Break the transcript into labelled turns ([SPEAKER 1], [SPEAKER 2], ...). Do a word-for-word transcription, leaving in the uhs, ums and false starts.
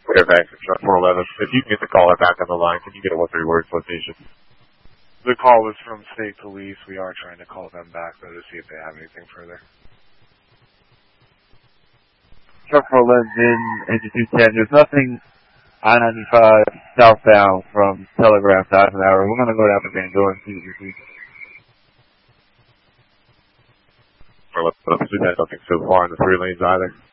[SPEAKER 1] Fairfax, truck four eleven. If you can get the caller back on the line, can you get a one three words location?
[SPEAKER 2] The call was from State Police. We are trying to call them back, though, to see if they have anything further.
[SPEAKER 3] Truck four eleven in engine two ten. There's nothing I ninety-five southbound from Telegraph to Eisenhower. We're going to go down to Van Dorn and see what we see.
[SPEAKER 1] We've had nothing so far in the three lanes either.